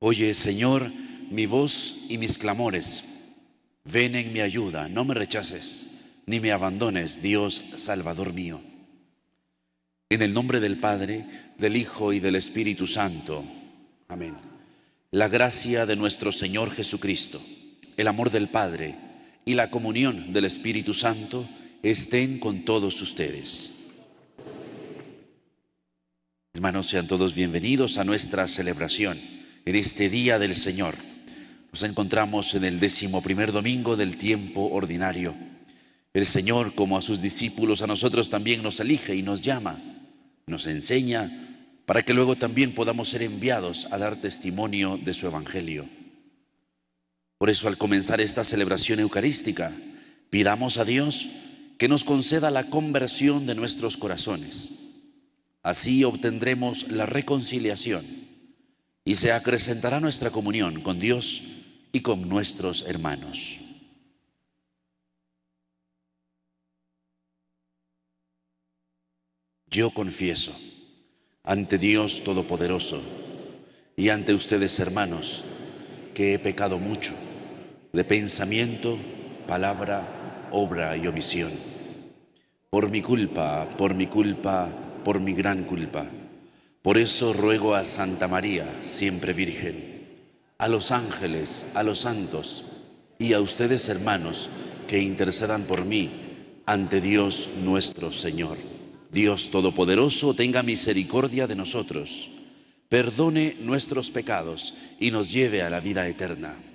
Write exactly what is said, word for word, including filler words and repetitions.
Oye, Señor, mi voz y mis clamores. Ven en mi ayuda, no me rechaces, ni me abandones, Dios Salvador mío. En el nombre del Padre, del Hijo y del Espíritu Santo. Amén. La gracia de nuestro Señor Jesucristo, el amor del Padre y la comunión del Espíritu Santo estén con todos ustedes. Hermanos, sean todos bienvenidos a nuestra celebración en este Día del Señor. Nos encontramos en el décimo primer domingo del tiempo ordinario. El Señor, como a sus discípulos, a nosotros también nos elige y nos llama, nos enseña, para que luego también podamos ser enviados a dar testimonio de su Evangelio. Por eso, al comenzar esta celebración eucarística, pidamos a Dios que nos conceda la conversión de nuestros corazones. Así obtendremos la reconciliación y se acrecentará nuestra comunión con Dios y con nuestros hermanos. Yo confieso ante Dios Todopoderoso y ante ustedes, hermanos, que he pecado mucho de pensamiento, palabra, obra y omisión. Por mi culpa, por mi culpa, por mi gran culpa. Por eso ruego a Santa María, siempre Virgen, a los ángeles, a los santos y a ustedes, hermanos, que intercedan por mí ante Dios nuestro Señor. Dios Todopoderoso tenga misericordia de nosotros, perdone nuestros pecados y nos lleve a la vida eterna.